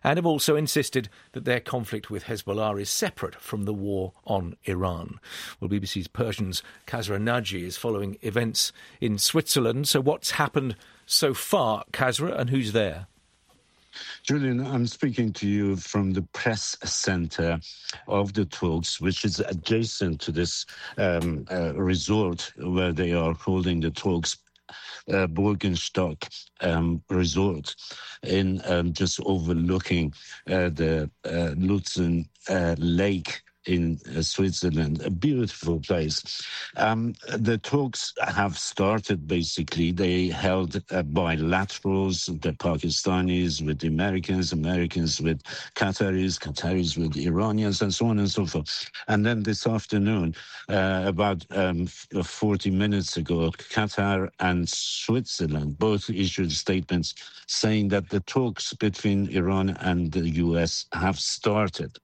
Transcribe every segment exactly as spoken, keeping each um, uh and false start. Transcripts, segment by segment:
and have also insisted that their conflict with Hezbollah is separate from the war on Iran. Well, B B C's Persian's Kazra Naji is following events in Switzerland. So what's happened so far, Kazra, and who's there? Julian, I'm speaking to you from the press center of the talks, which is adjacent to this um, uh, resort where they are holding the talks, uh, Burgenstock um, Resort, in um, just overlooking uh, the uh, Luzern uh, Lake in uh, Switzerland, a beautiful place. Um, the talks have started, basically. They held uh, bilaterals, the Pakistanis with the Americans, Americans with Qataris, Qataris with Iranians, and so on and so forth. And then this afternoon, uh, about um, forty minutes ago, Qatar and Switzerland both issued statements saying that the talks between Iran and the U S have started.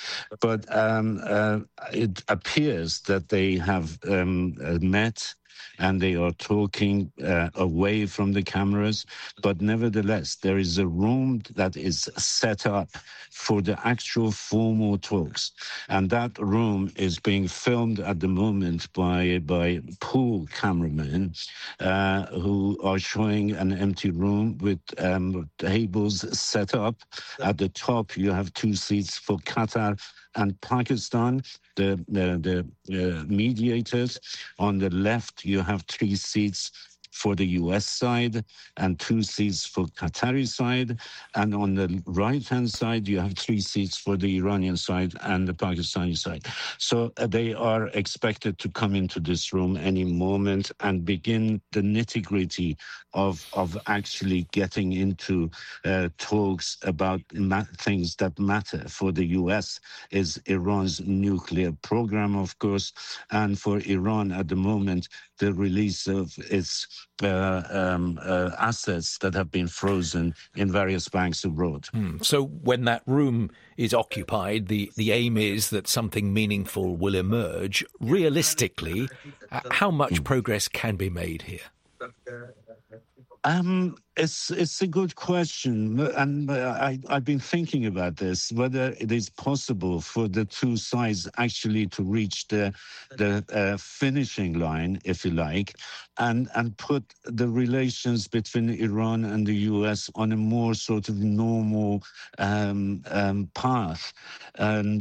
But um, uh, it appears that they have um, uh, met and they are talking uh, away from the cameras. But nevertheless, there is a room that is set up for the actual formal talks. And that room is being filmed at the moment by, by pool cameramen uh, who are showing an empty room with um, tables set up. At the top, you have two seats for Qatar and Pakistan, the, the, the uh, mediators. On the left, you have three seats for the U S side and two seats for Qatari side. And on the right-hand side, you have three seats for the Iranian side and the Pakistani side. So uh, they are expected to come into this room any moment and begin the nitty-gritty of, of actually getting into uh, talks about ma- things that matter. For the U S is Iran's nuclear program, of course, and for Iran at the moment, the release of its uh, um, uh, assets that have been frozen in various banks abroad. Hmm. So when that room is occupied, the, the aim is that something meaningful will emerge. Realistically, uh, how much progress can be made here? Um, it's it's a good question, and I, I've been thinking about this, whether it is possible for the two sides actually to reach the the uh, finishing line, if you like, and, and put the relations between Iran and the U S on a more sort of normal um, um, path and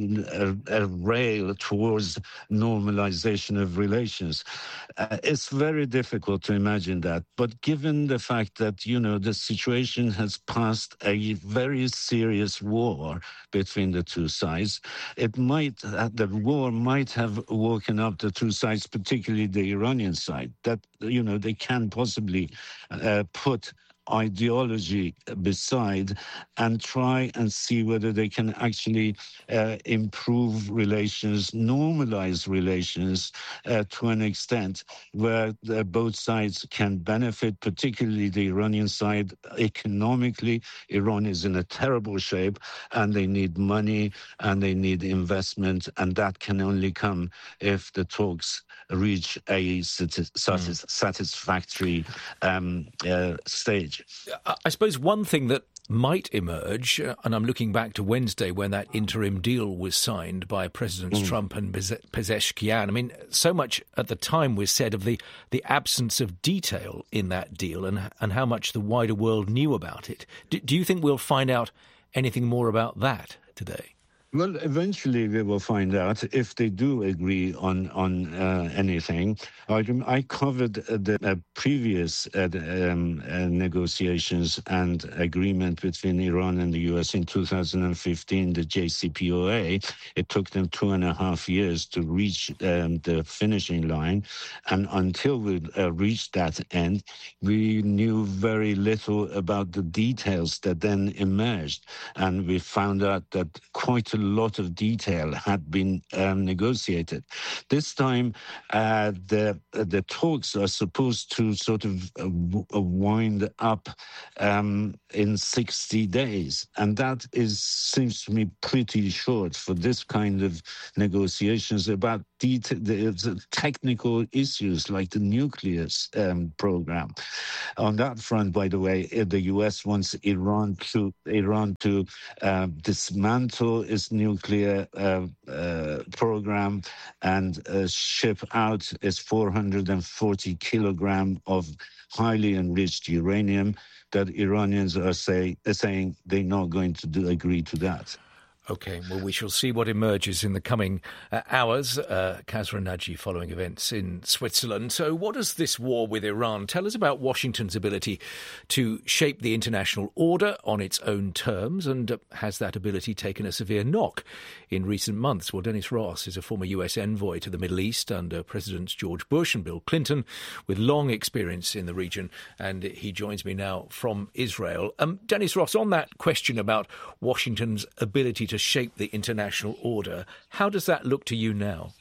a, a rail towards normalization of relations. Uh, it's very difficult to imagine that, but given the fact that, you know, the situation has passed a very serious war between the two sides, it might, uh, the war might have woken up the two sides, particularly the Iranian side, that, you know, they can possibly uh, put ideology beside and try and see whether they can actually uh, improve relations, normalize relations uh, to an extent where the, both sides can benefit, particularly the Iranian side economically. Iran is in a terrible shape and they need money and they need investment, and that can only come if the talks reach a satis- satis- mm. satisfactory um, uh, stage. I suppose one thing that might emerge, uh, and I'm looking back to Wednesday when that interim deal was signed by Presidents mm. Trump and Pezeshkian. I mean, so much at the time was said of the, the absence of detail in that deal and and how much the wider world knew about it. Do, do you think we'll find out anything more about that today? Well, eventually we will find out if they do agree on on uh, anything. I, I covered the uh, previous uh, um, uh, negotiations and agreement between Iran and the U S in two thousand fifteen, the J C P O A. It took them two and a half years to reach um, the finishing line. And until we uh, reached that end, we knew very little about the details that then emerged. And we found out that quite a lot of detail had been um, negotiated. This time, uh, the the talks are supposed to sort of uh, wind up um, in sixty days, and that is seems to me pretty short for this kind of negotiations about det- the, the technical issues like the nuclear um, program. On that front, by the way, uh, the U S wants Iran to Iran to uh, dismantle its nuclear uh, uh, program and uh, ship out its four hundred forty kilogram of highly enriched uranium. That Iranians are say, saying they're not going to do, agree to that. OK, well, we shall see what emerges in the coming uh, hours. Uh, Kazra Naji following events in Switzerland. So what does this war with Iran tell us about Washington's ability to shape the international order on its own terms? And uh, has that ability taken a severe knock in recent months? Well, Dennis Ross is a former U S envoy to the Middle East under Presidents George Bush and Bill Clinton, with long experience in the region. And he joins me now from Israel. Um, Dennis Ross, on that question about Washington's ability to shape the international order, how does that look to you now?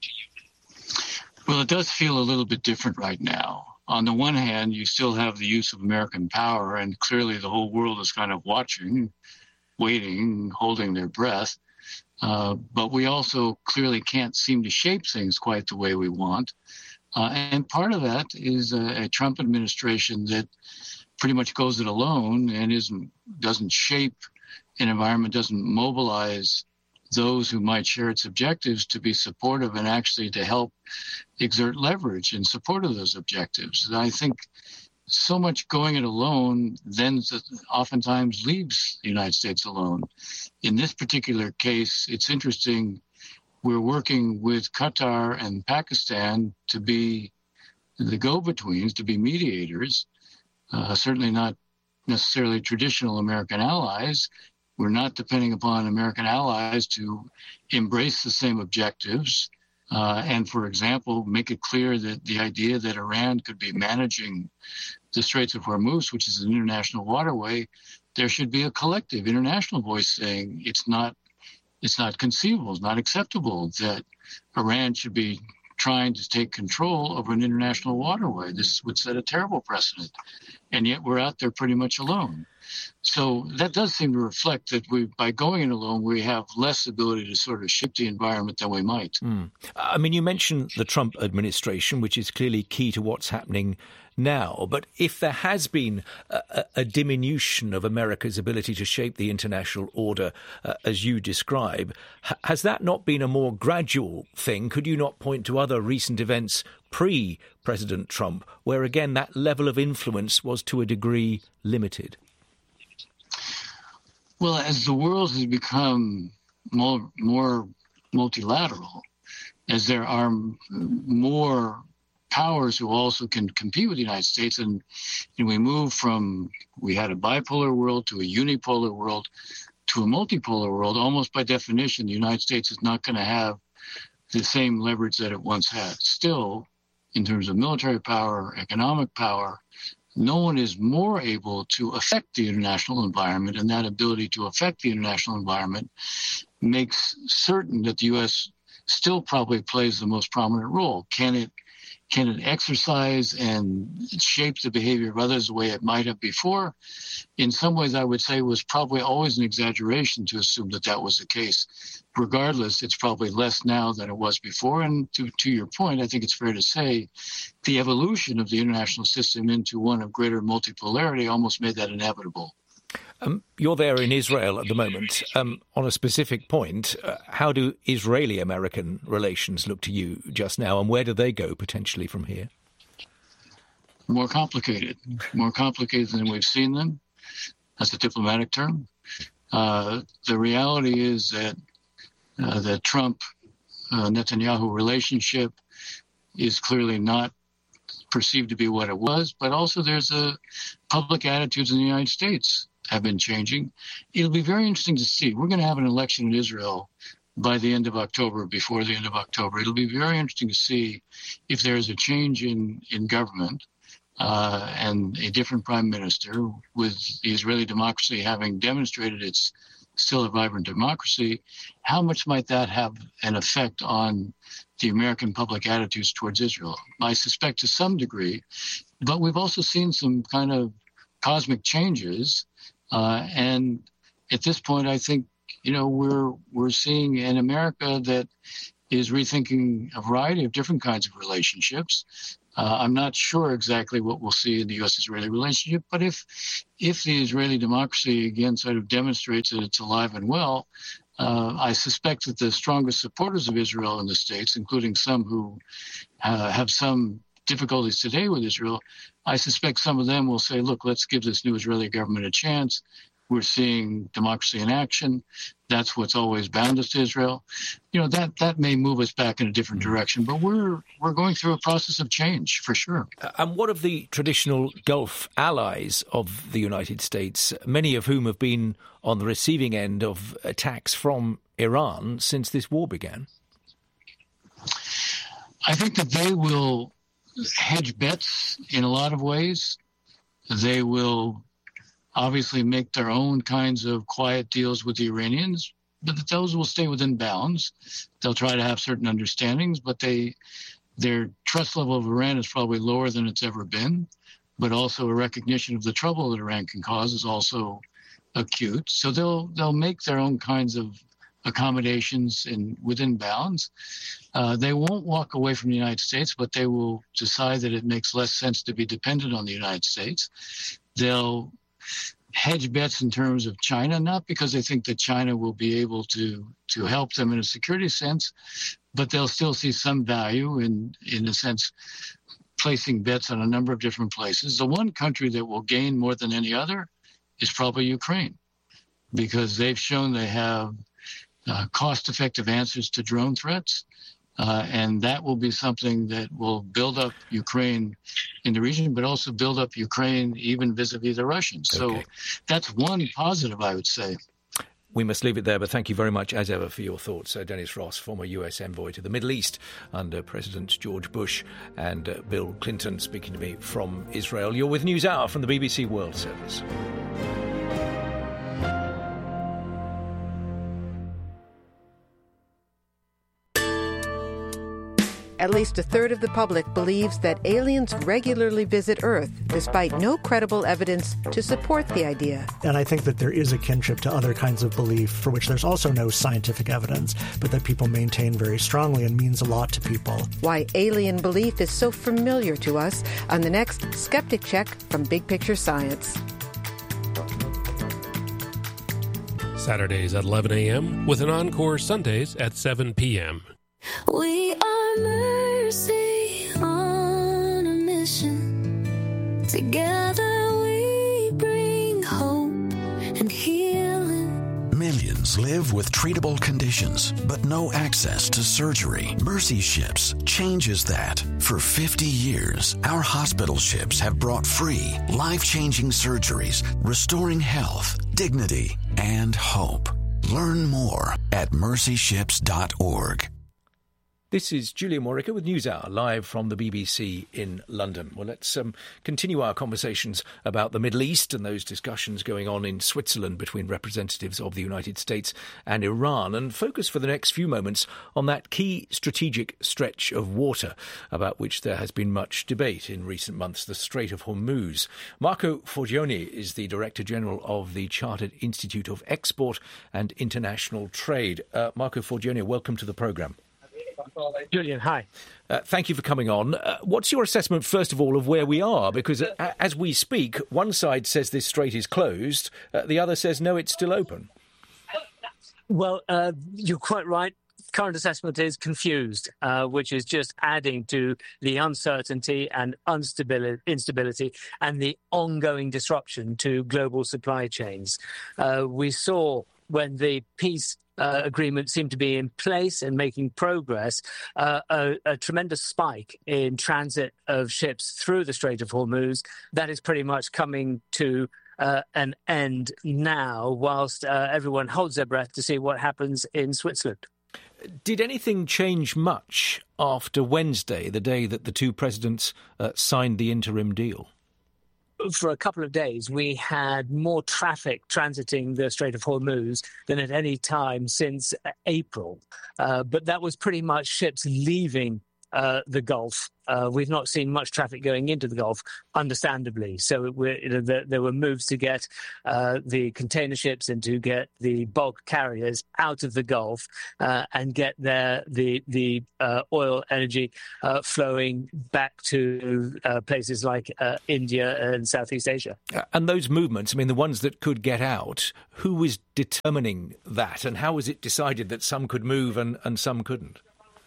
Well, it does feel a little bit different right now. On the one hand, you still have the use of American power, and clearly the whole world is kind of watching, waiting, holding their breath. Uh, but we also clearly can't seem to shape things quite the way we want. Uh, and part of that is a, a Trump administration that pretty much goes it alone and isn't doesn't shape an environment, doesn't mobilize those who might share its objectives to be supportive and actually to help exert leverage in support of those objectives. And I think so much going it alone then oftentimes leaves the United States alone. In this particular case, it's interesting. We're working with Qatar and Pakistan to be the go-betweens, to be mediators, uh, certainly not necessarily traditional American allies. We're not depending upon American allies to embrace the same objectives uh, and, for example, make it clear that the idea that Iran could be managing the Straits of Hormuz, which is an international waterway, there should be a collective international voice saying it's not it's not conceivable, it's not acceptable that Iran should be trying to take control over an international waterway. This would set a terrible precedent. And yet we're out there pretty much alone. So that does seem to reflect that we, by going it alone, we have less ability to sort of shape the environment than we might. Mm. I mean, you mentioned the Trump administration, which is clearly key to what's happening now. But if there has been a, a diminution of America's ability to shape the international order, uh, as you describe, ha- has that not been a more gradual thing? Could you not point to other recent events pre-President Trump, where, again, that level of influence was to a degree limited? Well, as the world has become more, more multilateral, as there are more powers who also can compete with the United States, and, and we move from, we had a bipolar world to a unipolar world to a multipolar world, almost by definition, the United States is not going to have the same leverage that it once had. Still, in terms of military power, economic power, no one is more able to affect the international environment, and that ability to affect the international environment makes certain that the U S still probably plays the most prominent role. Can it can it exercise and shape the behavior of others the way it might have before? In some ways, I would say it was probably always an exaggeration to assume that that was the case. Regardless, it's probably less now than it was before. And to, to your point, I think it's fair to say the evolution of the international system into one of greater multipolarity almost made that inevitable. Um, you're there in Israel at the moment. Um, on a specific point, uh, how do Israeli-American relations look to you just now, and where do they go potentially from here? More complicated. More complicated than we've seen them. That's a diplomatic term. Uh, the reality is that uh, the Trump-Netanyahu uh, relationship is clearly not perceived to be what it was, but also there's a public attitudes in the United States have been changing. It'll be very interesting to see. We're going to have an election in Israel by the end of October, before the end of October. It'll be very interesting to see if there is a change in, in government uh, and a different prime minister, with the Israeli democracy having demonstrated it's still a vibrant democracy. How much might that have an effect on the American public attitudes towards Israel? I suspect to some degree, but we've also seen some kind of cosmic changes. Uh, and at this point, I think, you know, we're we're seeing in America that is rethinking a variety of different kinds of relationships. Uh, I'm not sure exactly what we'll see in the U S-Israeli relationship, but if if the Israeli democracy again sort of demonstrates that it's alive and well, uh, I suspect that the strongest supporters of Israel in the States, including some who uh, have some difficulties today with Israel, I suspect some of them will say, look, let's give this new Israeli government a chance. We're seeing democracy in action. That's what's always bound us to Israel. You know, that that may move us back in a different direction, but we're we're going through a process of change for sure. And what of the traditional Gulf allies of the United States, many of whom have been on the receiving end of attacks from Iran since this war began? I think that they will hedge bets in a lot of ways. They will obviously make their own kinds of quiet deals with the Iranians, but those will stay within bounds. They'll try to have certain understandings, but they their trust level of Iran is probably lower than it's ever been, but also a recognition of the trouble that Iran can cause is also acute. So they'll they'll make their own kinds of accommodations in within bounds. Uh, they won't walk away from the United States, but they will decide that it makes less sense to be dependent on the United States. They'll hedge bets in terms of China, not because they think that China will be able to to help them in a security sense, but they'll still see some value in, in a sense, placing bets on a number of different places. The one country that will gain more than any other is probably Ukraine, because they've shown they have uh, cost-effective answers to drone threats. Uh, and that will be something that will build up Ukraine in the region, but also build up Ukraine even vis-a-vis the Russians. Okay. So that's one positive, I would say. We must leave it there, but thank you very much, as ever, for your thoughts. Uh, Dennis Ross, former U S envoy to the Middle East under Presidents George Bush and uh, Bill Clinton, speaking to me from Israel. You're with NewsHour from the B B C World Service. At least a third of the public believes that aliens regularly visit Earth, despite no credible evidence to support the idea. And I think that there is a kinship to other kinds of belief for which there's also no scientific evidence, but that people maintain very strongly and means a lot to people. Why alien belief is so familiar to us on the next Skeptic Check from Big Picture Science. Saturdays at eleven a.m. with an encore Sundays at seven p.m. We are Mercy on a mission. Together we bring hope and healing. Millions live with treatable conditions, but no access to surgery. Mercy Ships changes that. For fifty years, our hospital ships have brought free, life-changing surgeries, restoring health, dignity, and hope. Learn more at mercy ships dot org. This is Julia Morica with NewsHour, live from the B B C in London. Well, let's um, continue our conversations about the Middle East and those discussions going on in Switzerland between representatives of the United States and Iran, and focus for the next few moments on that key strategic stretch of water about which there has been much debate in recent months, the Strait of Hormuz. Marco Forgione is the Director General of the Chartered Institute of Export and International Trade. Uh, Marco Forgione, welcome to the programme. Julian, hi. Uh, thank you for coming on. Uh, what's your assessment, first of all, of where we are? Because uh, as we speak, one side says this strait is closed, uh, the other says, no, it's still open. Well, uh, you're quite right. Current assessment is confused, uh, which is just adding to the uncertainty and instability, instability and the ongoing disruption to global supply chains. Uh, we saw when the peace Uh, agreement seemed to be in place and making progress, uh, a, a tremendous spike in transit of ships through the Strait of Hormuz. That is pretty much coming to uh, an end now, whilst uh, everyone holds their breath to see what happens in Switzerland. Did anything change much after Wednesday, the day that the two presidents uh, signed the interim deal? For a couple of days, we had more traffic transiting the Strait of Hormuz than at any time since April. Uh, but that was pretty much ships leaving uh, the Gulf. Uh, we've not seen much traffic going into the Gulf, understandably. So we're, you know, there, there were moves to get uh, the container ships and to get the bulk carriers out of the Gulf uh, and get their the the uh, oil energy uh, flowing back to uh, places like uh, India and Southeast Asia. And those movements, I mean, the ones that could get out, who was determining that, and how was it decided that some could move and, and some couldn't?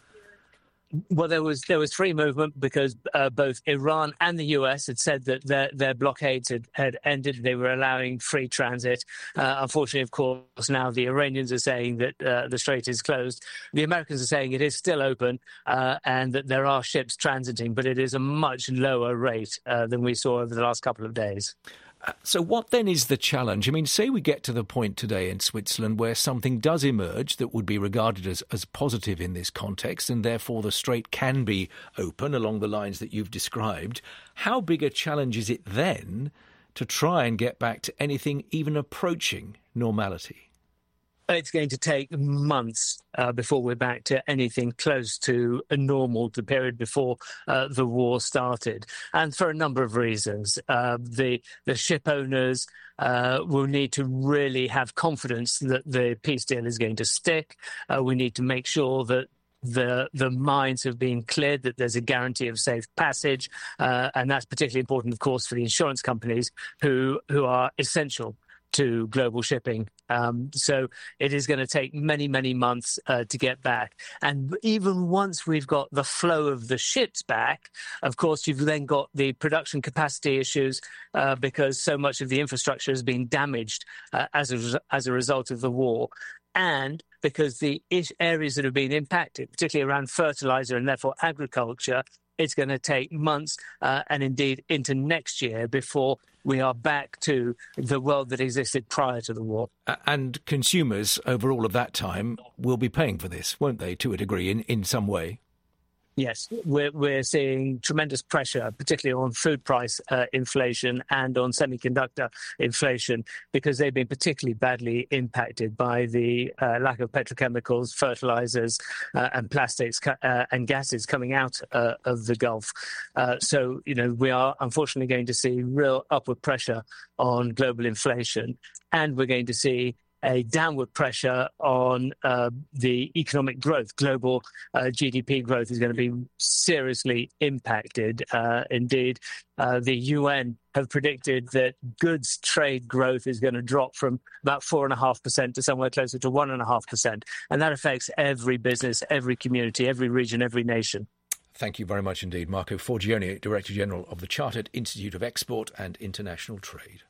Well, there was there was free movement because uh, both Iran and the U S had said that their their blockades had, had ended. They were allowing free transit. Uh, unfortunately, of course, now the Iranians are saying that uh, the strait is closed. The Americans are saying it is still open uh, and that there are ships transiting, but it is a much lower rate uh, than we saw over the last couple of days. So what then is the challenge? I mean, say we get to the point today in Switzerland where something does emerge that would be regarded as, as positive in this context, and therefore the strait can be open along the lines that you've described. How big a challenge is it then to try and get back to anything even approaching normality? It's going to take months uh, before we're back to anything close to a normal, the period before uh, the war started, and for a number of reasons. Uh, the the ship owners uh, will need to really have confidence that the peace deal is going to stick. Uh, we need to make sure that the the mines have been cleared, that there's a guarantee of safe passage, uh, and that's particularly important, of course, for the insurance companies who who are essential to global shipping. Um, so it is going to take many, many months uh, to get back. And even once we've got the flow of the ships back, of course, you've then got the production capacity issues uh, because so much of the infrastructure has been damaged uh, as a, as a result of the war. And because the areas that have been impacted, particularly around fertilizer and therefore agriculture, it's going to take months uh, and indeed into next year before we are back to the world that existed prior to the war. And consumers over all of that time will be paying for this, won't they, to a degree, in, in some way? Yes, we're, we're seeing tremendous pressure, particularly on food price uh, inflation and on semiconductor inflation, because they've been particularly badly impacted by the uh, lack of petrochemicals, fertilizers uh, and plastics uh, and gases coming out uh, of the Gulf. Uh, so, you know, we are unfortunately going to see real upward pressure on global inflation, and we're going to see a downward pressure on uh, the economic growth. Global uh, G D P growth is going to be seriously impacted. Uh, indeed, uh, the U N have predicted that goods trade growth is going to drop from about four point five percent to somewhere closer to one point five percent. And that affects every business, every community, every region, every nation. Thank you very much indeed. Marco Forgione, Director General of the Chartered Institute of Export and International Trade.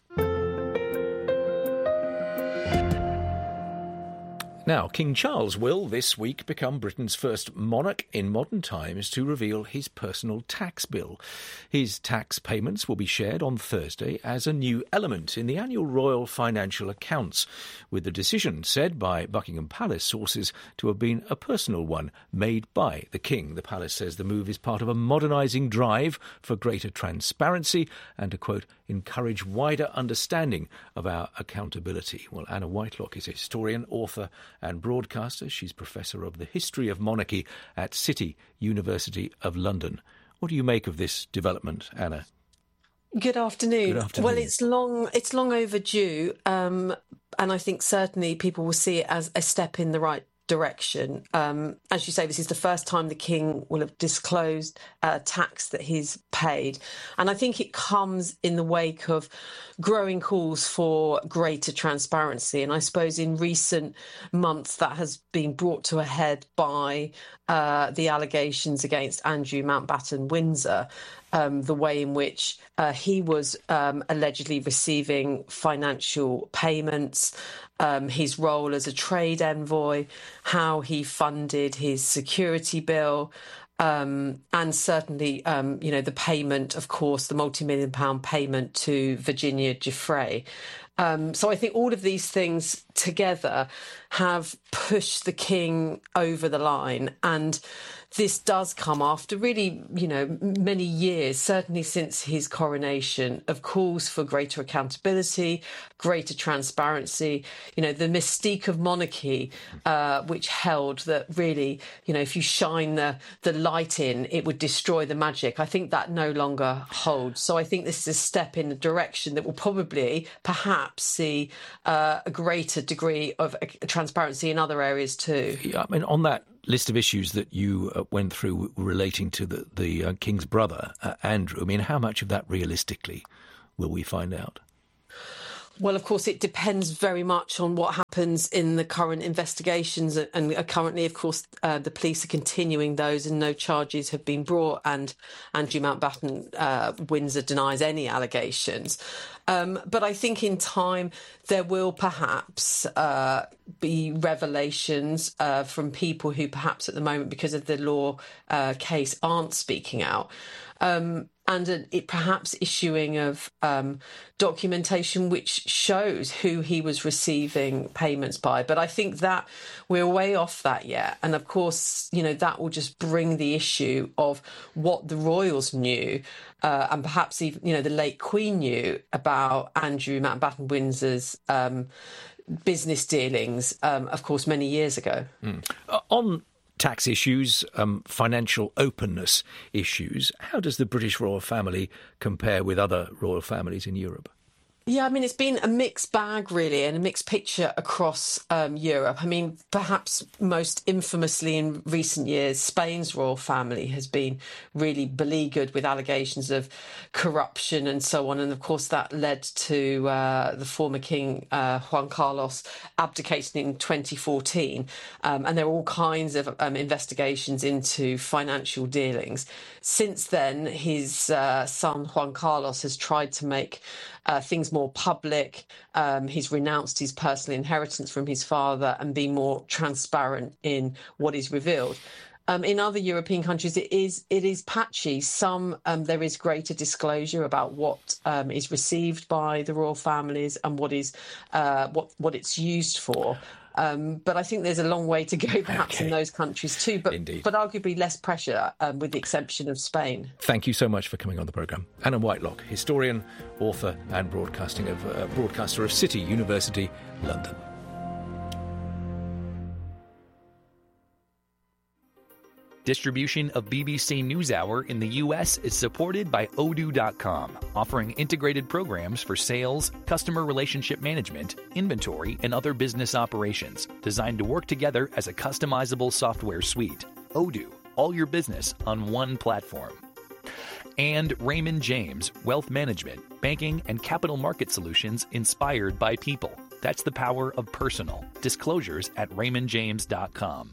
Now, King Charles will this week become Britain's first monarch in modern times to reveal his personal tax bill. His tax payments will be shared on Thursday as a new element in the annual royal financial accounts, with the decision said by Buckingham Palace sources to have been a personal one made by the King. The Palace says the move is part of a modernising drive for greater transparency and to, quote, encourage wider understanding of our accountability. Well, Anna Whitelock is a historian, author and broadcaster. She's Professor of the History of Monarchy at City University of London. What do you make of this development, Anna? Good afternoon. Good afternoon. Well, it's long, it's long overdue, um, and I think certainly people will see it as a step in the right direction. Um, as you say, this is the first time the King will have disclosed a tax that he's paid. And I think it comes in the wake of growing calls for greater transparency. And I suppose in recent months that has been brought to a head by uh, the allegations against Andrew Mountbatten Windsor. Um, the way in which uh, he was um, allegedly receiving financial payments, um, his role as a trade envoy, how he funded his security bill, um, and certainly, um, you know, the payment, of course, the multi-million pound payment to Virginia Giuffre. Um, so I think all of these things together have pushed the King over the line. And this does come after really, you know, many years, certainly since his coronation, of calls for greater accountability, greater transparency. You know, the mystique of monarchy, uh, which held that really, you know, if you shine the, the light in, it would destroy the magic. I think that no longer holds. So I think this is a step in a direction that will probably, perhaps, see uh, a greater degree of uh, transparency in other areas too. Yeah, I mean, on that list of issues that you uh, went through relating to the, the uh, King's brother, uh, Andrew, I mean, how much of that realistically will we find out? Well, of course, it depends very much on what happens in the current investigations. And currently, of course, uh, the police are continuing those and no charges have been brought. And Andrew Mountbatten uh, Windsor denies any allegations. Um, but I think in time there will perhaps uh, be revelations uh, from people who perhaps at the moment, because of the law uh, case, aren't speaking out. Um, and a, it perhaps issuing of um, documentation which shows who he was receiving payments by. But I think that we're way off that yet. And of course, you know, that will just bring the issue of what the royals knew uh, and perhaps even, you know, the late Queen knew about Andrew Mountbatten Windsor's um, business dealings, um, of course, many years ago. Mm. Uh, on tax issues, um, financial openness issues, how does the British royal family compare with other royal families in Europe? Yeah, I mean, it's been a mixed bag, really, and a mixed picture across um, Europe. I mean, perhaps most infamously in recent years, Spain's royal family has been really beleaguered with allegations of corruption and so on. And of course, that led to uh, the former king, uh, Juan Carlos, abdicating in twenty fourteen. Um, and there are all kinds of um, investigations into financial dealings. Since then, his uh, son, Juan Carlos, has tried to make Uh, things more public. Um, he's renounced his personal inheritance from his father and be more transparent in what is revealed. Um, in other European countries, it is it is patchy. Some um, there is greater disclosure about what um, is received by the royal families and what is uh, what what it's used for. Um, but I think there's a long way to go, perhaps, okay. in those countries too. But Indeed. but arguably less pressure, um, with the exception of Spain. Thank you so much for coming on the programme. Anna Whitelock, historian, author and broadcasting of uh, broadcaster of City University, London. Distribution of B B C NewsHour in the U S is supported by Odoo dot com, offering integrated programs for sales, customer relationship management, inventory, and other business operations, designed to work together as a customizable software suite. Odoo, all your business on one platform. And Raymond James, wealth management, banking, and capital market solutions inspired by people. That's the power of personal. Disclosures at raymond james dot com.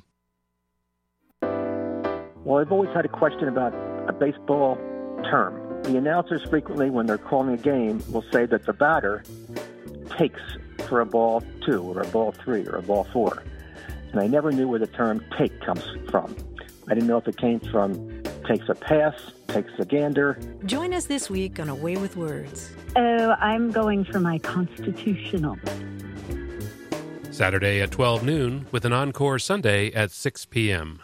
Well, I've always had a question about a baseball term. The announcers frequently, when they're calling a game, will say that the batter takes for a ball two or a ball three or a ball four. And I never knew where the term take comes from. I didn't know if it came from takes a pass, takes a gander. Join us this week on Away with Words. Oh, I'm going for my constitutional. Saturday at twelve noon with an encore Sunday at six p.m.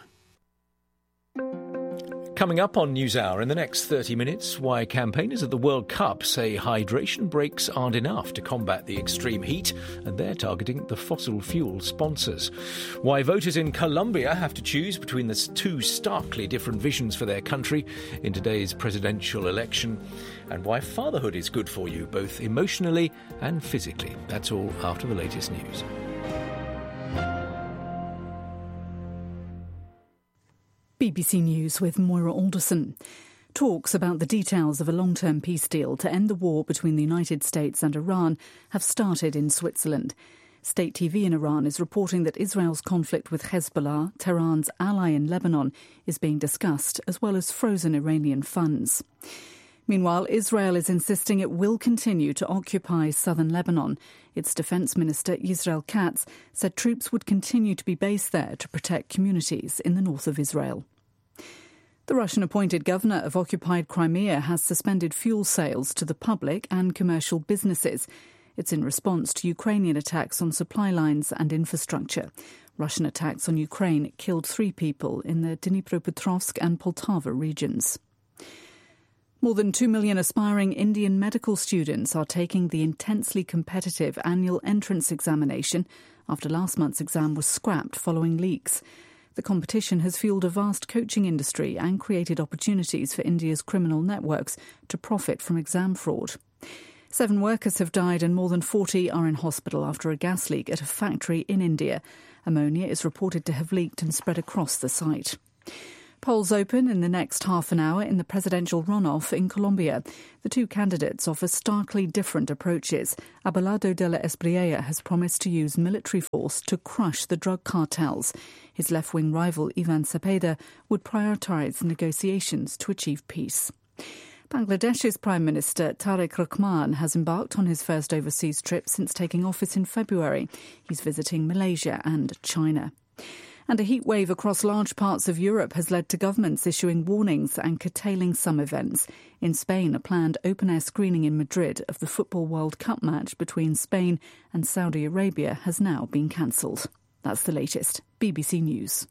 Coming up on NewsHour in the next thirty minutes, why campaigners at the World Cup say hydration breaks aren't enough to combat the extreme heat, and they're targeting the fossil fuel sponsors. Why voters in Colombia have to choose between the two starkly different visions for their country in today's presidential election, and why fatherhood is good for you, both emotionally and physically. That's all after the latest news. B B C News with Moira Alderson. Talks about the details of a long-term peace deal to end the war between the United States and Iran have started in Switzerland. State T V in Iran is reporting that Israel's conflict with Hezbollah, Tehran's ally in Lebanon, is being discussed, as well as frozen Iranian funds. Meanwhile, Israel is insisting it will continue to occupy southern Lebanon. Its defence minister, Yisrael Katz, said troops would continue to be based there to protect communities in the north of Israel. The Russian-appointed governor of occupied Crimea has suspended fuel sales to the public and commercial businesses. It's in response to Ukrainian attacks on supply lines and infrastructure. Russian attacks on Ukraine killed three people in the Dnipropetrovsk and Poltava regions. More than two million aspiring Indian medical students are taking the intensely competitive annual entrance examination after last month's exam was scrapped following leaks. The competition has fueled a vast coaching industry and created opportunities for India's criminal networks to profit from exam fraud. Seven workers have died and more than forty are in hospital after a gas leak at a factory in India. Ammonia is reported to have leaked and spread across the site. Polls open in the next half an hour in the presidential runoff in Colombia. The two candidates offer starkly different approaches. Abelardo de la Espriella has promised to use military force to crush the drug cartels. His left-wing rival, Ivan Cepeda, would prioritise negotiations to achieve peace. Bangladesh's Prime Minister Tariq Rahman has embarked on his first overseas trip since taking office in February. He's visiting Malaysia and China. And a heat wave across large parts of Europe has led to governments issuing warnings and curtailing some events. In Spain, a planned open-air screening in Madrid of the Football World Cup match between Spain and Saudi Arabia has now been cancelled. That's the latest. B B C News.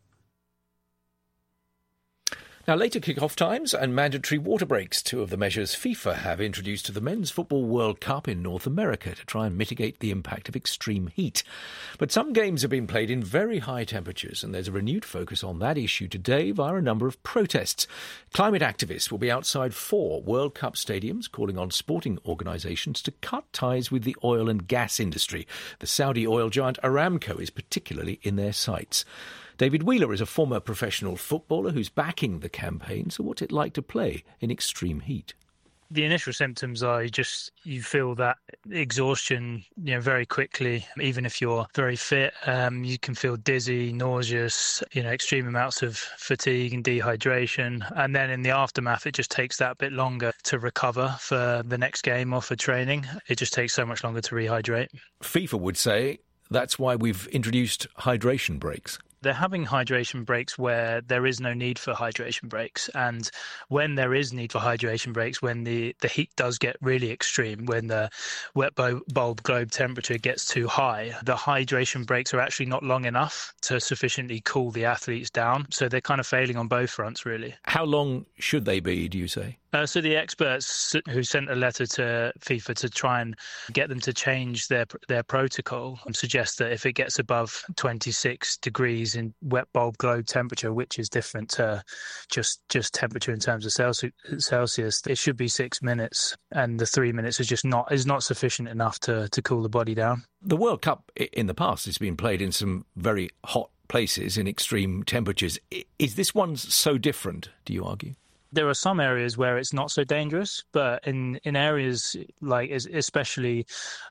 Now, later kick-off times and mandatory water breaks, two of the measures FIFA have introduced to the Men's Football World Cup in North America to try and mitigate the impact of extreme heat. But some games have been played in very high temperatures, and there's a renewed focus on that issue today via a number of protests. Climate activists will be outside four World Cup stadiums calling on sporting organisations to cut ties with the oil and gas industry. The Saudi oil giant Aramco is particularly in their sights. David Wheeler is a former professional footballer who's backing the campaign. So what's it like to play in extreme heat? The initial symptoms are you just you feel that exhaustion, you know, very quickly. Even if you're very fit, um, you can feel dizzy, nauseous, you know, extreme amounts of fatigue and dehydration. And then in the aftermath, it just takes that bit longer to recover for the next game or for training. It just takes so much longer to rehydrate. FIFA would say that's why we've introduced hydration breaks. They're having hydration breaks where there is no need for hydration breaks. And when there is need for hydration breaks, when the, the heat does get really extreme, when the wet bulb globe temperature gets too high, the hydration breaks are actually not long enough to sufficiently cool the athletes down. So they're kind of failing on both fronts, really. How long should they be, do you say? Uh, so the experts who sent a letter to FIFA to try and get them to change their their protocol suggest that if it gets above twenty-six degrees in wet bulb globe temperature, which is different to just just temperature in terms of Celsius, it should be six minutes, and the three minutes is just not is not sufficient enough to to cool the body down. The World Cup in the past has been played in some very hot places in extreme temperatures. Is this one so different, do you argue? There are some areas where it's not so dangerous, but in, in areas like especially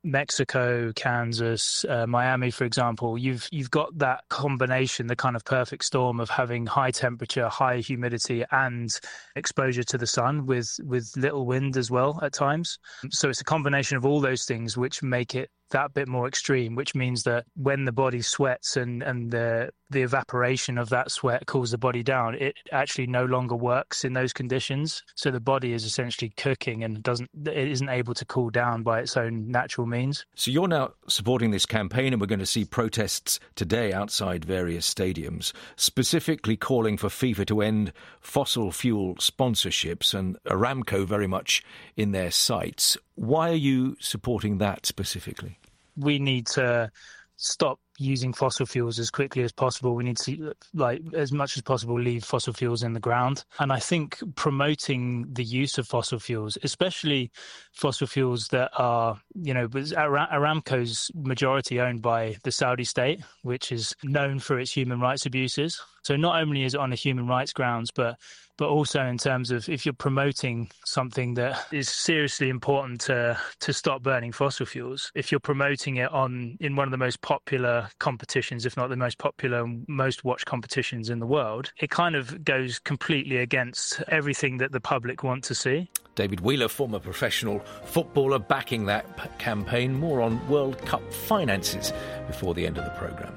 Mexico, Kansas, uh, Miami, for example, you've you've got that combination, the kind of perfect storm of having high temperature, high humidity, and exposure to the sun with with little wind as well at times. So it's a combination of all those things which make it that bit more extreme, which means that when the body sweats and, and the the evaporation of that sweat cools the body down, it actually no longer works in those conditions. So the body is essentially cooking and doesn't it isn't able to cool down by its own natural means. So you're now supporting this campaign, and we're going to see protests today outside various stadiums, specifically calling for FIFA to end fossil fuel sponsorships, and Aramco very much in their sights. Why are you supporting that specifically? We need to stop using fossil fuels as quickly as possible. We need to, like, as much as possible, leave fossil fuels in the ground. And I think promoting the use of fossil fuels, especially fossil fuels that are, you know, Aramco's majority owned by the Saudi state, which is known for its human rights abuses. So not only is it on a human rights grounds, but but also in terms of if you're promoting something that is seriously important to to stop burning fossil fuels, if you're promoting it on in one of the most popular competitions, if not the most popular and most watched competitions in the world, it kind of goes completely against everything that the public want to see. David Wheeler, former professional footballer, backing that p- campaign. More on World Cup finances before the end of the programme.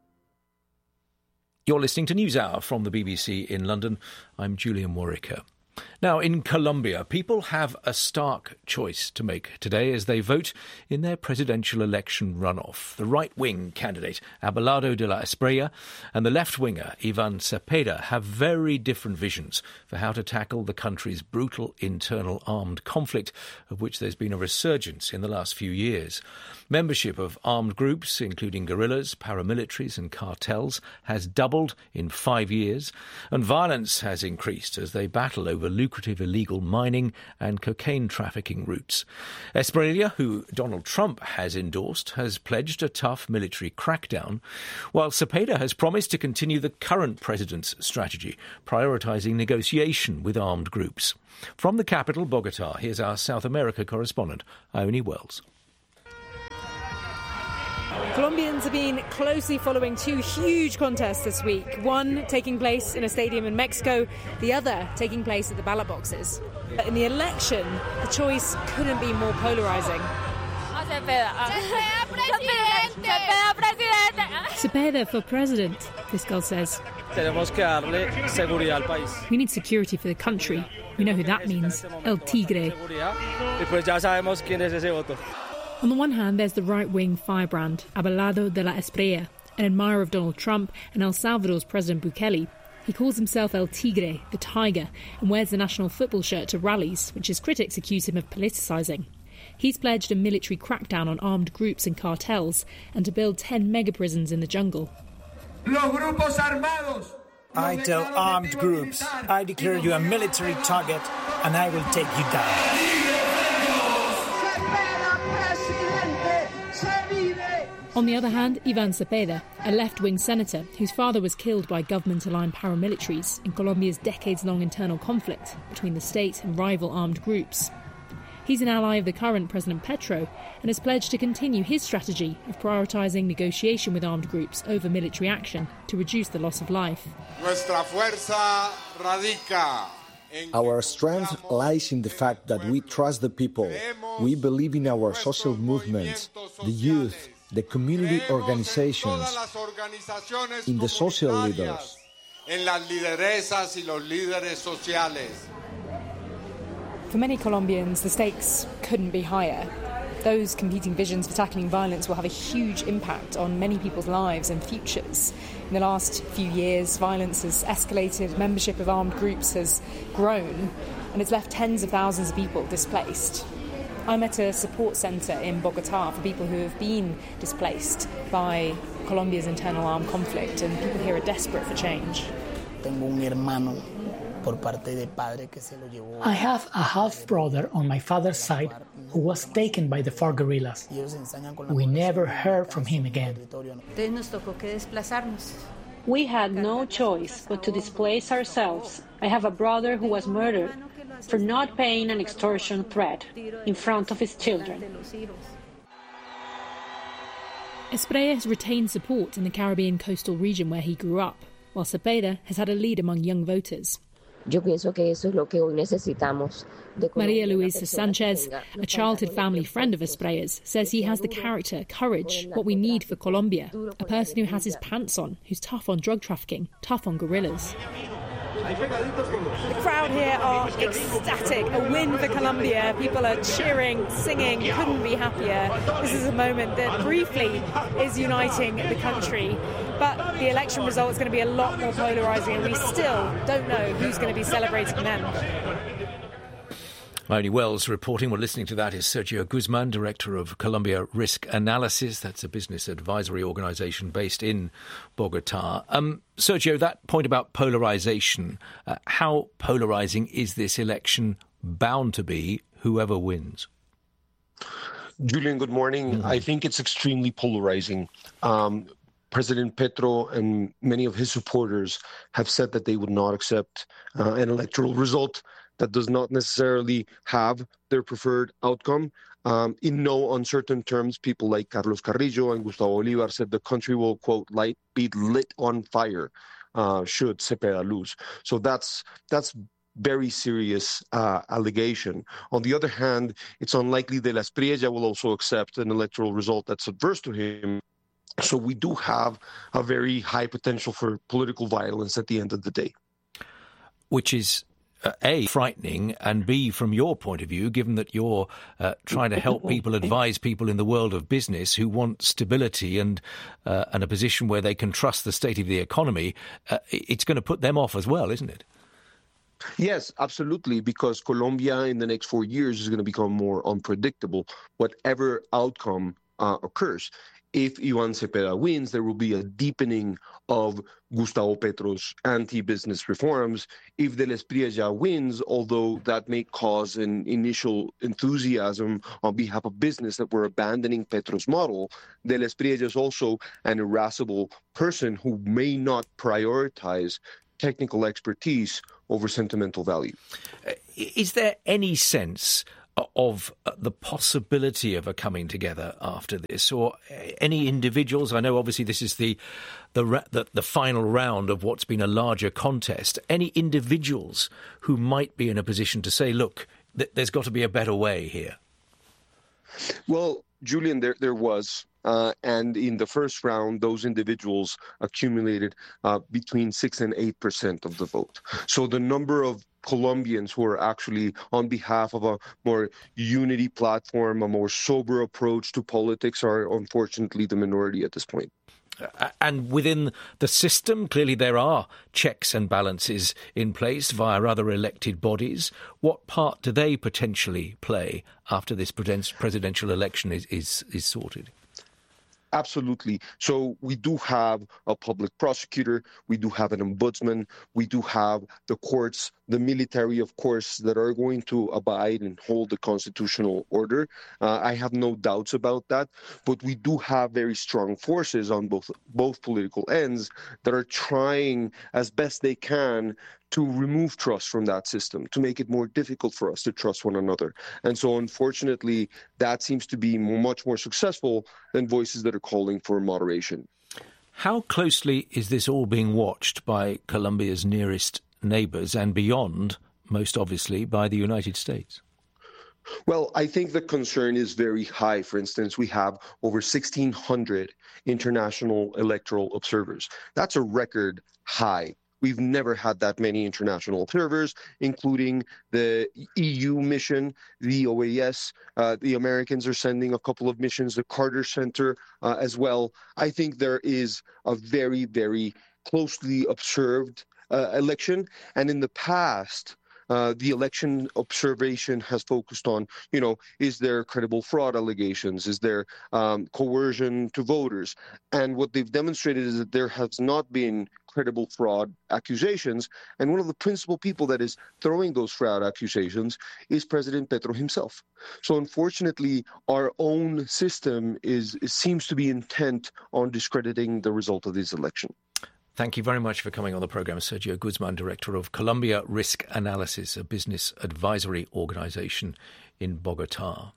You're listening to NewsHour from the B B C in London. I'm Julian Warwicker. Now, in Colombia, people have a stark choice to make today as they vote in their presidential election runoff. The right-wing candidate, Abelardo de la Espriella, and the left-winger, Ivan Cepeda, have very different visions for how to tackle the country's brutal internal armed conflict, of which there's been a resurgence in the last few years. Membership of armed groups, including guerrillas, paramilitaries and cartels, has doubled in five years, and violence has increased as they battle over lucrative illegal mining and cocaine trafficking routes. Espriella, who Donald Trump has endorsed, has pledged a tough military crackdown, while Cepeda has promised to continue the current president's strategy, prioritising negotiation with armed groups. From the capital, Bogotá, here's our South America correspondent, Ione Wells. Colombians have been closely following two huge contests this week, one taking place in a stadium in Mexico, the other taking place at the ballot boxes. But in the election, the choice couldn't be more polarising. Cepeda for president, this girl says. We need security for the country. We know who that means, El Tigre. On the one hand, there's the right-wing firebrand, Abelardo de la Espriella, an admirer of Donald Trump and El Salvador's President Bukele. He calls himself El Tigre, the tiger, and wears the national football shirt to rallies, which his critics accuse him of politicising. He's pledged a military crackdown on armed groups and cartels and to build ten mega-prisons in the jungle. I tell armed groups, I declare you a military target and I will take you down. On the other hand, Ivan Cepeda, a left-wing senator whose father was killed by government-aligned paramilitaries in Colombia's decades-long internal conflict between the state and rival armed groups. He's an ally of the current President Petro and has pledged to continue his strategy of prioritising negotiation with armed groups over military action to reduce the loss of life. Our strength lies in the fact that we trust the people. We believe in our social movements, the youth, the community organizations, in the social leaders. For many Colombians, the stakes couldn't be higher. Those competing visions for tackling violence will have a huge impact on many people's lives and futures. In the last few years, violence has escalated, membership of armed groups has grown, and it's left tens of thousands of people displaced. I'm at a support centre in Bogotá for people who have been displaced by Colombia's internal armed conflict, and people here are desperate for change. I have a half-brother on my father's side who was taken by the FARC guerrillas. We never heard from him again. We had no choice but to displace ourselves. I have a brother who was murdered for not paying an extortion threat in front of his children. Espriella has retained support in the Caribbean coastal region where he grew up, while Cepeda has had a lead among young voters. Maria Luisa Sanchez, a childhood family friend of Esprella's, says he has the character, courage, what we need for Colombia, a person who has his pants on, who's tough on drug trafficking, tough on guerrillas. The crowd here are ecstatic. A win for Colombia. People are cheering, singing, couldn't be happier. This is a moment that briefly is uniting the country. But the election result is going to be a lot more polarising, and we still don't know who's going to be celebrating them. Ione Wells reporting. We're listening to that is Sergio Guzman, Director of Colombia Risk Analysis. That's a business advisory organisation based in Bogotá. Um, Sergio, that point about polarisation, uh, how polarising is this election bound to be, whoever wins? Julian, good morning. Mm-hmm. I think it's extremely polarising. Um, President Petro and many of his supporters have said that they would not accept uh, an electoral result that does not necessarily have their preferred outcome. Um, in no uncertain terms, people like Carlos Carrillo and Gustavo Bolívar said the country will, quote, light, be lit on fire uh, should Cepeda lose. So that's that's very serious uh, allegation. On the other hand, it's unlikely that Espriella will also accept an electoral result that's adverse to him. So we do have a very high potential for political violence at the end of the day. Which is uh, A, frightening, and B, from your point of view, given that you're uh, trying to help people, advise people in the world of business who want stability and uh, and a position where they can trust the state of the economy, uh, it's going to put them off as well, isn't it? Yes, absolutely, because Colombia in the next four years is going to become more unpredictable, whatever outcome uh, occurs. If Iván Cepeda wins, there will be a deepening of Gustavo Petro's anti-business reforms. If Del Espriella wins, although that may cause an initial enthusiasm on behalf of business that we're abandoning Petro's model, Del Espriella is also an irascible person who may not prioritize technical expertise over sentimental value. Is there any sense of the possibility of a coming together after this, or any individuals? I know obviously this is the the the, the final round of what's been a larger contest. Any individuals who might be in a position to say, look, th- there's got to be a better way here? Well, Julian, there there was. Uh, and in the first round, those individuals accumulated uh, between six and eight percent of the vote. So the number of Colombians who are actually on behalf of a more unity platform, a more sober approach to politics, are unfortunately the minority at this point. And within the system, clearly there are checks and balances in place via other elected bodies. What part do they potentially play after this presidential election is, is, is sorted? Absolutely. So we do have a public prosecutor, we do have an ombudsman, we do have the courts, the military, of course, that are going to abide and hold the constitutional order. Uh, I have no doubts about that. But we do have very strong forces on both both political ends that are trying as best they can to remove trust from that system, to make it more difficult for us to trust one another. And so, unfortunately, that seems to be much more successful than voices that are calling for moderation. How closely is this all being watched by Colombia's nearest neighbours and beyond, most obviously, by the United States? Well, I think the concern is very high. For instance, we have over sixteen hundred international electoral observers. That's a record high. We've never had that many international observers, including the E U mission, the O A S. Uh, the Americans are sending a couple of missions, the Carter Center uh, as well. I think there is a very, very closely observed uh, election. And in the past, Uh, the election observation has focused on, you know, is there credible fraud allegations? Is there um, coercion to voters? And what they've demonstrated is that there has not been credible fraud accusations. And one of the principal people that is throwing those fraud accusations is President Petro himself. So unfortunately, our own system is, is seems to be intent on discrediting the result of this election. Thank you very much for coming on the programme, Sergio Guzman, Director of Colombia Risk Analysis, a business advisory organisation in Bogotá.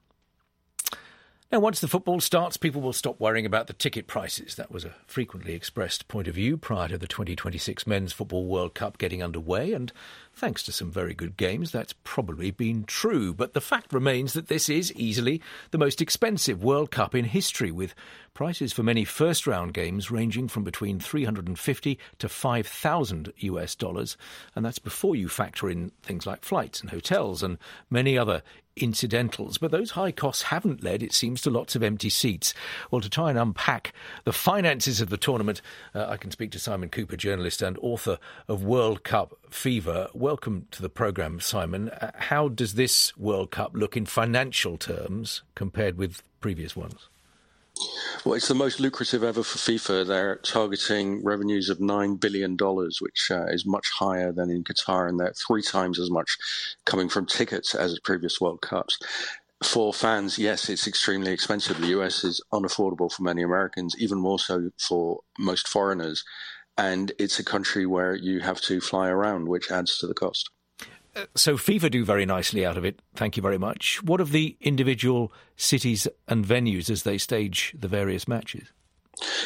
Now, once the football starts, people will stop worrying about the ticket prices. That was a frequently expressed point of view prior to the twenty twenty-six Men's Football World Cup getting underway, and thanks to some very good games, that's probably been true. But the fact remains that this is easily the most expensive World Cup in history, with prices for many first-round games ranging from between three hundred fifty to five thousand US dollars, and that's before you factor in things like flights and hotels and many other incidentals. But those high costs haven't led, it seems, to lots of empty seats. Well, to try and unpack the finances of the tournament, uh, I can speak to Simon Cooper, journalist and author of World Cup Fever. Welcome to the programme, Simon. Uh, how does this World Cup look in financial terms compared with previous ones? Well, it's the most lucrative ever for FIFA. They're targeting revenues of nine billion dollars, which uh, is much higher than in Qatar, and they're three times as much coming from tickets as previous World Cups. For fans, yes, it's extremely expensive. The U S is unaffordable for many Americans, even more so for most foreigners. And it's a country where you have to fly around, which adds to the cost. Uh, so FIFA do very nicely out of it, thank you very much. What of the individual cities and venues as they stage the various matches?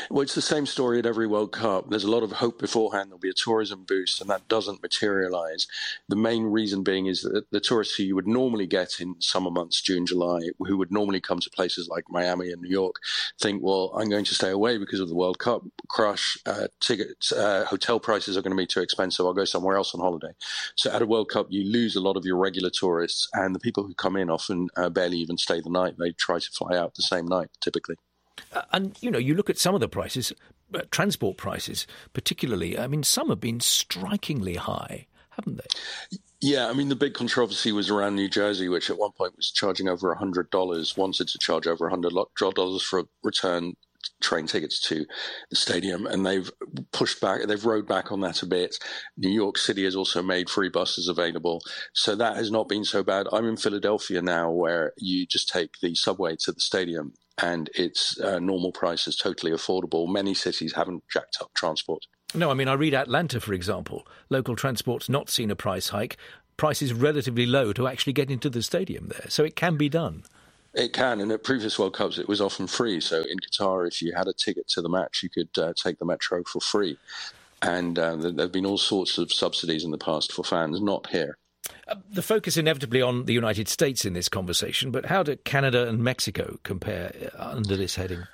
Well, it's the same story at every World Cup. There's a lot of hope beforehand there'll be a tourism boost, and that doesn't materialize. The main reason being is that the tourists who you would normally get in summer months, June, July, who would normally come to places like Miami and New York, think, well, I'm going to stay away because of the World Cup crush. Uh, tickets, uh, hotel prices are going to be too expensive. I'll go somewhere else on holiday. So at a World Cup, you lose a lot of your regular tourists, and the people who come in often uh, barely even stay the night. They try to fly out the same night, typically. Uh, and, you know, you look at some of the prices, uh, transport prices particularly, I mean, some have been strikingly high, haven't they? Yeah, I mean, the big controversy was around New Jersey, which at one point was charging over one hundred dollars, wanted to charge over one hundred dollars for return train tickets to the stadium, and they've pushed back, they've rode back on that a bit. New York City has also made free buses available, so that has not been so bad. I'm in Philadelphia now, where you just take the subway to the stadium, and it's uh, normal prices, totally affordable. Many cities haven't jacked up transport. No, I mean, I read Atlanta, for example. Local transport's not seen a price hike. Price is relatively low to actually get into the stadium there, so it can be done. It can, and at previous World Cups it was often free. So in Qatar, if you had a ticket to the match, you could uh, take the metro for free. And uh, there have been all sorts of subsidies in the past for fans, not here. Uh, the focus inevitably on the United States in this conversation, but how do Canada and Mexico compare under this heading?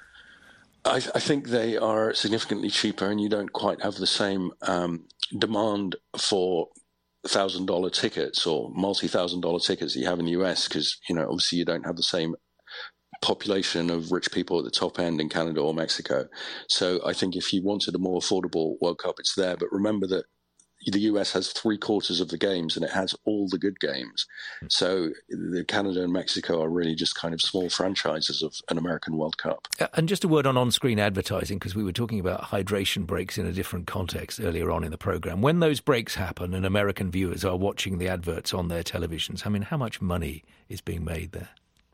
I, I think they are significantly cheaper, and you don't quite have the same um, demand for thousand dollar tickets or multi-thousand dollar tickets that you have in the U S, because, you know, obviously you don't have the same population of rich people at the top end in Canada or Mexico. So I think if you wanted a more affordable World Cup, it's there. But remember that the U S has three quarters of the games, and it has all the good games. So the Canada and Mexico are really just kind of small franchises of an American World Cup. And just a word on on-screen advertising, because we were talking about hydration breaks in a different context earlier on in the programme. When those breaks happen and American viewers are watching the adverts on their televisions, I mean, how much money is being made there?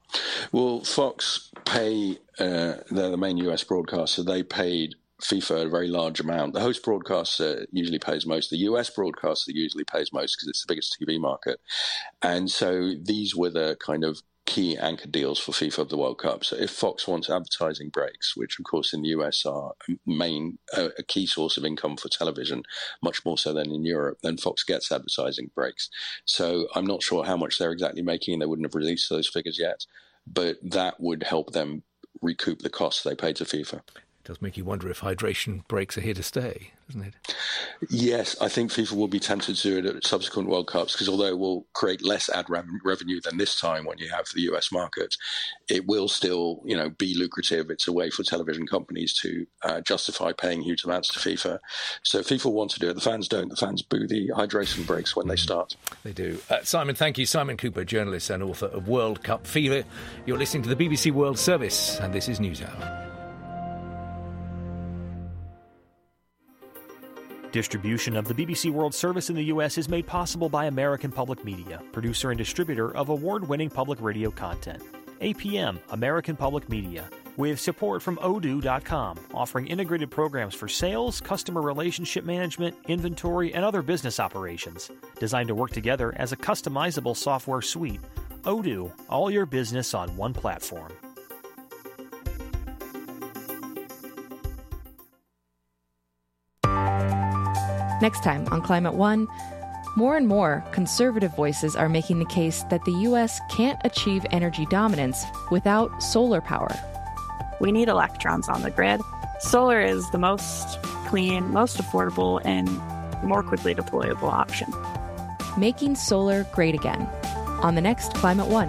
Well, Fox pay, uh, they're the main U S broadcaster, they paid FIFA a very large amount. The host broadcaster usually pays most. The U S broadcaster usually pays most because it's the biggest T V market. And so these were the kind of key anchor deals for FIFA of the World Cup. So if Fox wants advertising breaks, which of course in the U S are main uh, a key source of income for television, much more so than in Europe, then Fox gets advertising breaks. So I'm not sure how much they're exactly making, and they wouldn't have released those figures yet, but that would help them recoup the costs they paid to FIFA. Does make you wonder if hydration breaks are here to stay, doesn't it? Yes, I think FIFA will be tempted to do it at subsequent World Cups, because although it will create less ad revenue than this time when you have the U S market, it will still, you know, be lucrative. It's a way for television companies to uh, justify paying huge amounts to FIFA. So FIFA want to do it. The fans don't. The fans boo the hydration breaks when they start. They do. Uh, Simon, thank you. Simon Cooper, journalist and author of World Cup Fever. You're listening to the B B C World Service, and this is NewsHour. Distribution of the B B C World Service in the U S is made possible by American Public Media, producer and distributor of award-winning public radio content. A P M, American Public Media, with support from Odoo dot com, offering integrated programs for sales, customer relationship management, inventory, and other business operations. Designed to work together as a customizable software suite. Odoo, all your business on one platform. Next time on Climate One, more and more conservative voices are making the case that the U S can't achieve energy dominance without solar power. We need electrons on the grid. Solar is the most clean, most affordable, and more quickly deployable option. Making solar great again on the next Climate One.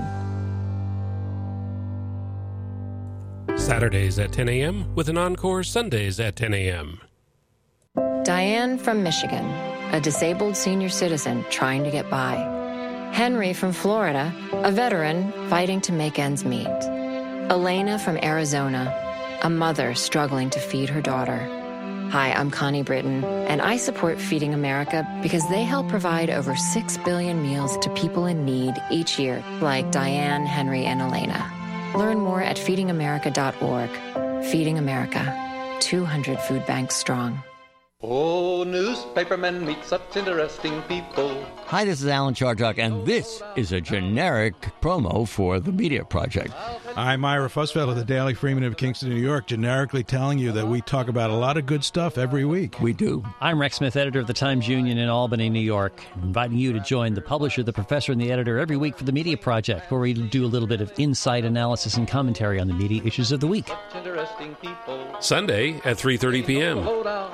Saturdays at ten a.m. with an encore Sundays at ten a.m. Diane from Michigan, a disabled senior citizen trying to get by. Henry from Florida, a veteran fighting to make ends meet. Elena from Arizona, a mother struggling to feed her daughter. Hi, I'm Connie Britton, and I support Feeding America because they help provide over six billion meals to people in need each year, like Diane, Henry, and Elena. Learn more at feeding america dot org. Feeding America, two hundred food banks strong. Oh, newspapermen meet such interesting people. Hi, this is Alan Chartock, and this is a generic promo for the Media Project. I'm Ira Fussfeld of the Daily Freeman of Kingston, New York, generically telling you that we talk about a lot of good stuff every week. We do. I'm Rex Smith, editor of the Times-Union in Albany, New York, inviting you to join the publisher, the professor, and the editor every week for the Media Project, where we do a little bit of insight, analysis, and commentary on the media issues of the week. Sunday at three thirty p.m.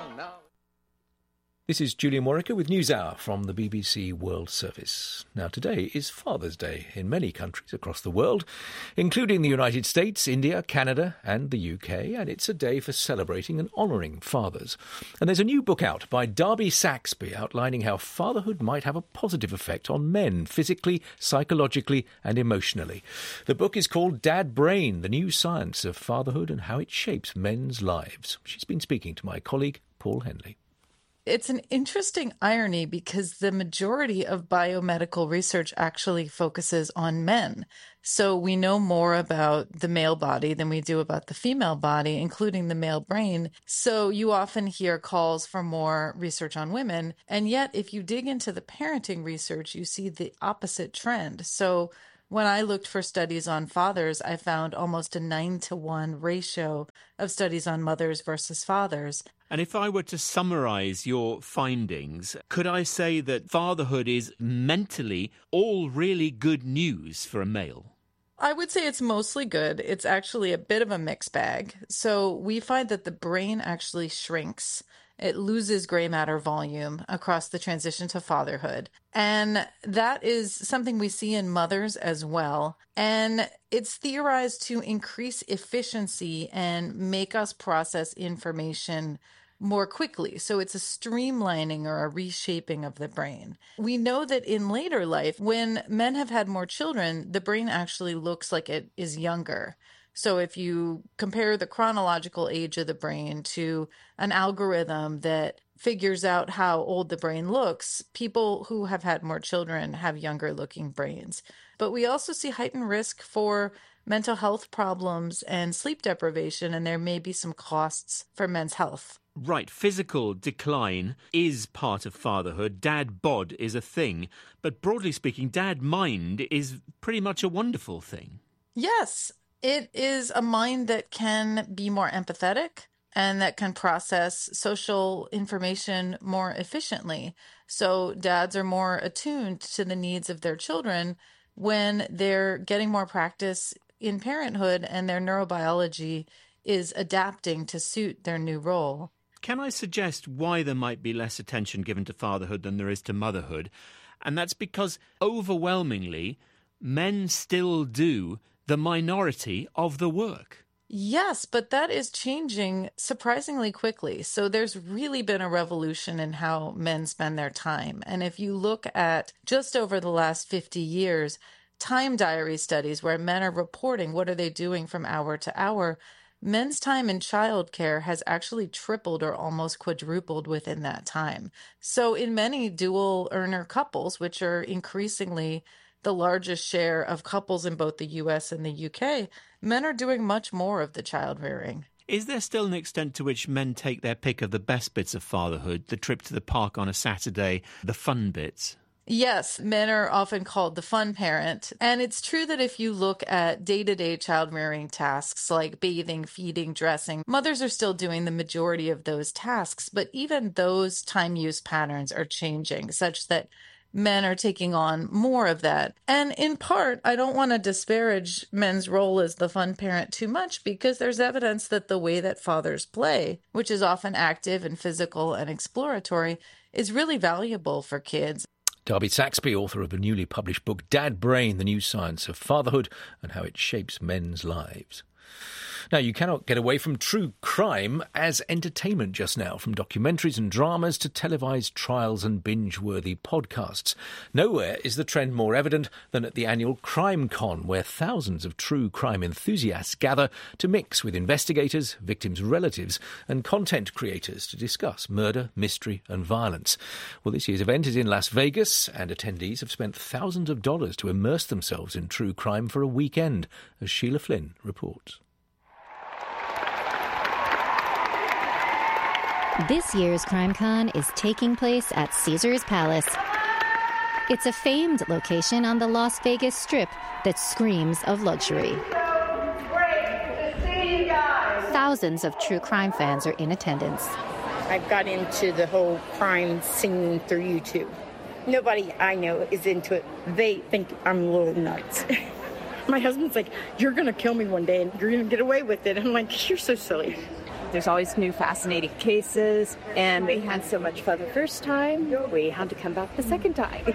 This is Julian Warwicker with NewsHour from the B B C World Service. Now, today is Father's Day in many countries across the world, including the United States, India, Canada and the U K, and it's a day for celebrating and honouring fathers. And there's a new book out by Darby Saxby outlining how fatherhood might have a positive effect on men, physically, psychologically and emotionally. The book is called Dad Brain, the New Science of Fatherhood and How It Shapes Men's Lives. She's been speaking to my colleague, Paul Henley. It's an interesting irony because the majority of biomedical research actually focuses on men. So we know more about the male body than we do about the female body, including the male brain. So you often hear calls for more research on women. And yet, if you dig into the parenting research, you see the opposite trend. So when I looked for studies on fathers, I found almost a nine to one ratio of studies on mothers versus fathers. And if I were to summarize your findings, could I say that fatherhood is mentally all really good news for a male? I would say it's mostly good. It's actually a bit of a mixed bag. So we find that the brain actually shrinks. It loses gray matter volume across the transition to fatherhood. And that is something we see in mothers as well. And it's theorized to increase efficiency and make us process information more quickly. So it's a streamlining or a reshaping of the brain. We know that in later life, when men have had more children, the brain actually looks like it is younger. So if you compare the chronological age of the brain to an algorithm that figures out how old the brain looks, people who have had more children have younger looking brains. But we also see heightened risk for mental health problems and sleep deprivation, and there may be some costs for men's health. Right, physical decline is part of fatherhood. Dad bod is a thing. But broadly speaking, dad mind is pretty much a wonderful thing. Yes, it is a mind that can be more empathetic and that can process social information more efficiently. So dads are more attuned to the needs of their children when they're getting more practice in parenthood and their neurobiology is adapting to suit their new role. Can I suggest why there might be less attention given to fatherhood than there is to motherhood? And that's because overwhelmingly, men still do the minority of the work. Yes, but that is changing surprisingly quickly. So there's really been a revolution in how men spend their time. And if you look at just over the last fifty years, time diary studies where men are reporting what are they doing from hour to hour, men's time in childcare has actually tripled or almost quadrupled within that time. So in many dual earner couples, which are increasingly the largest share of couples in both the U S and the U K, men are doing much more of the child rearing. Is there still an extent to which men take their pick of the best bits of fatherhood, the trip to the park on a Saturday, the fun bits? Yes, men are often called the fun parent. And it's true that if you look at day-to-day child rearing tasks like bathing, feeding, dressing, mothers are still doing the majority of those tasks. But even those time use patterns are changing such that men are taking on more of that. And in part, I don't want to disparage men's role as the fun parent too much because there's evidence that the way that fathers play, which is often active and physical and exploratory, is really valuable for kids. Darby Saxby, author of a newly published book, Dad Brain, The New Science of Fatherhood and How It Shapes Men's Lives. Now, you cannot get away from true crime as entertainment just now, from documentaries and dramas to televised trials and binge-worthy podcasts. Nowhere is the trend more evident than at the annual Crime Con, where thousands of true crime enthusiasts gather to mix with investigators, victims' relatives and content creators to discuss murder, mystery and violence. Well, this year's event is in Las Vegas, and attendees have spent thousands of dollars to immerse themselves in true crime for a weekend, as Sheila Flynn reports. This year's CrimeCon is taking place at Caesars Palace. It's a famed location on the Las Vegas Strip that screams of luxury. Thousands of true crime fans are in attendance. I got into the whole crime scene through YouTube. Nobody I know is into it. They think I'm a little nuts. My husband's like, you're going to kill me one day and you're going to get away with it. I'm like, you're so silly. There's always new fascinating cases, and we had so much fun the first time, we had to come back the second time.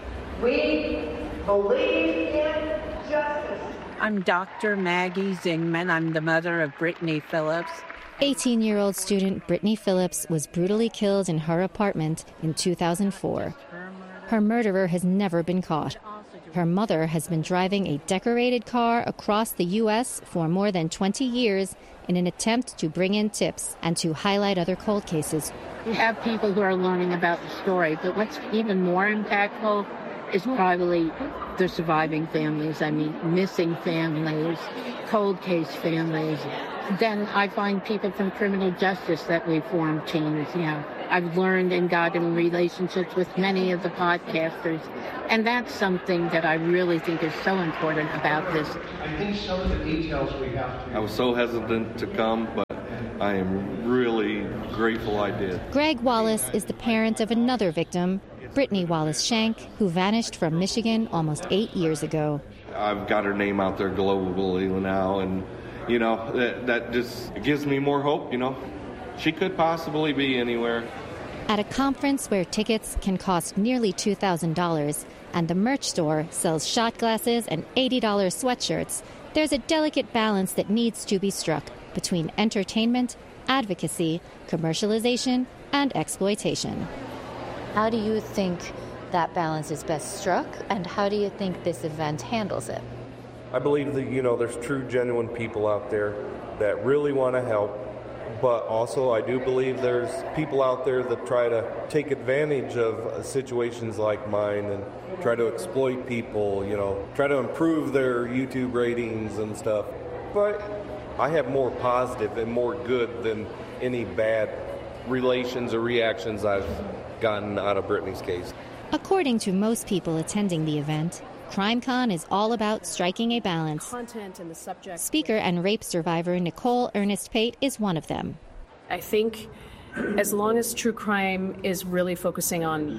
We believe in justice. I'm Doctor Maggie Zingman. I'm the mother of Brittany Phillips. eighteen-year-old student Brittany Phillips was brutally killed in her apartment in two thousand four. Her murderer has never been caught. Her mother has been driving a decorated car across the U S for more than twenty years in an attempt to bring in tips and to highlight other cold cases. We have people who are learning about the story, but what's even more impactful is probably the surviving families. I mean, missing families, cold case families. Then I find people from criminal justice that we form teams. You know, I've learned and gotten relationships with many of the podcasters, and that's something that I really think is so important about this. I think some of the details we have to... I was so hesitant to come, but I am really grateful I did. Greg Wallace is the parent of another victim, Brittany Wallace Shank, who vanished from Michigan almost eight years ago. I've got her name out there globally now, and you know, that, that just gives me more hope, you know. She could possibly be anywhere. At a conference where tickets can cost nearly two thousand dollars and the merch store sells shot glasses and eighty dollars sweatshirts, there's a delicate balance that needs to be struck between entertainment, advocacy, commercialization, and exploitation. How do you think that balance is best struck, and how do you think this event handles it? I believe that, you know, there's true, genuine people out there that really want to help, but also I do believe there's people out there that try to take advantage of situations like mine and try to exploit people, you know, try to improve their YouTube ratings and stuff. But I have more positive and more good than any bad relations or reactions I've gotten out of Brittany's case. According to most people attending the event, CrimeCon is all about striking a balance. Content and the subject. Speaker and rape survivor Nicole Ernest Pate is one of them. I think as long as true crime is really focusing on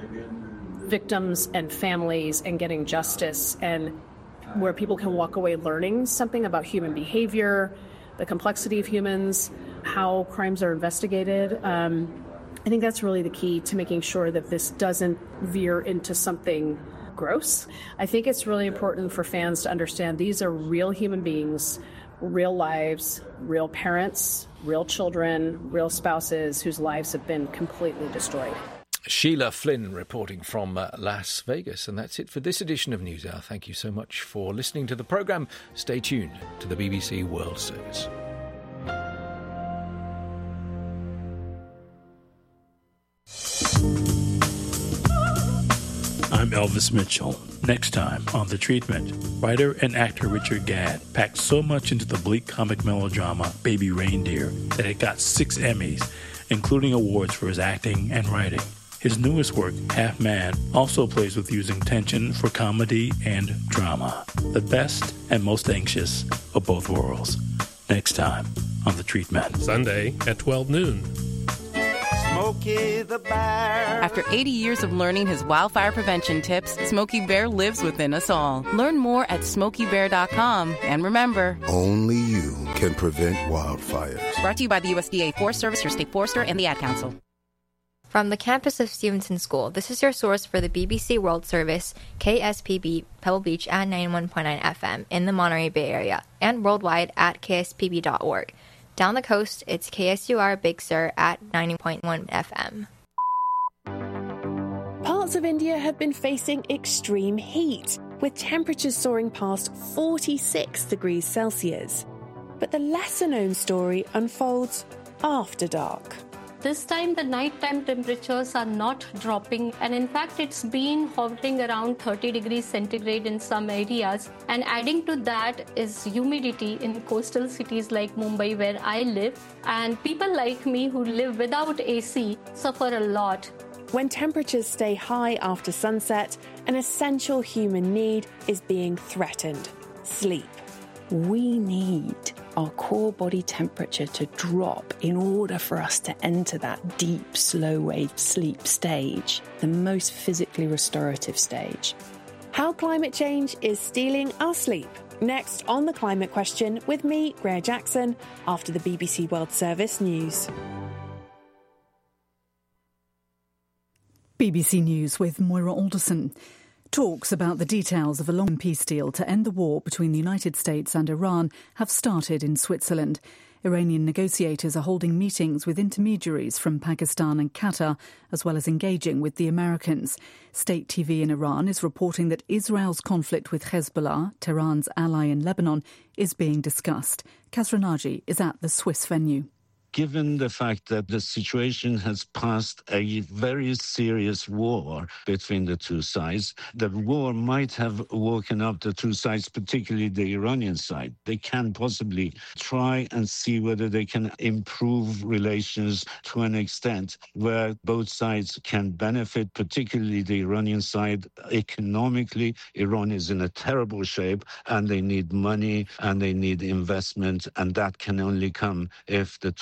victims and families and getting justice, and where people can walk away learning something about human behavior, the complexity of humans, how crimes are investigated, um, I think that's really the key to making sure that this doesn't veer into something gross. I think it's really important for fans to understand these are real human beings, real lives, real parents, real children, real spouses whose lives have been completely destroyed. Sheila Flynn reporting from uh, Las Vegas. And that's it for this edition of NewsHour. Thank you so much for listening to the programme. Stay tuned to the B B C World Service. I'm Elvis Mitchell. Next time on The Treatment, writer and actor Richard Gadd packed so much into the bleak comic melodrama Baby Reindeer that it got six Emmys, including awards for his acting and writing. His newest work, Half Man, also plays with using tension for comedy and drama. The best and most anxious of both worlds. Next time on The Treatment. Sunday at twelve noon. Smokey the Bear. After eighty years of learning his wildfire prevention tips, Smokey Bear lives within us all. Learn more at smokey bear dot com. And remember, only you can prevent wildfires. Brought to you by the U S D A Forest Service, your state forester, and the Ad Council. From the campus of Stevenson School, this is your source for the B B C World Service, K S P B Pebble Beach at ninety-one point nine F M in the Monterey Bay Area, and worldwide at k s p b dot org. Down the coast, it's K S U R Big Sur at ninety point one F M. Parts of India have been facing extreme heat, with temperatures soaring past forty-six degrees Celsius. But the lesser-known story unfolds after dark. This time the nighttime temperatures are not dropping, and in fact it's been hovering around thirty degrees centigrade in some areas. And adding to that is humidity in coastal cities like Mumbai, where I live, and people like me who live without A C suffer a lot. When temperatures stay high after sunset, an essential human need is being threatened: sleep. We need our core body temperature to drop in order for us to enter that deep, slow wave sleep stage, the most physically restorative stage. How climate change is stealing our sleep. Next on The Climate Question with me, Greer Jackson, after the B B C World Service News. B B C News with Moira Alderson. Talks about the details of a long peace deal to end the war between the United States and Iran have started in Switzerland. Iranian negotiators are holding meetings with intermediaries from Pakistan and Qatar, as well as engaging with the Americans. State T V in Iran is reporting that Israel's conflict with Hezbollah, Tehran's ally in Lebanon, is being discussed. Kasra Naji is at the Swiss venue. Given the fact that the situation has passed a very serious war between the two sides, the war might have woken up the two sides, particularly the Iranian side. They can possibly try and see whether they can improve relations to an extent where both sides can benefit, particularly the Iranian side. Economically, Iran is in a terrible shape, and they need money and they need investment, and that can only come if the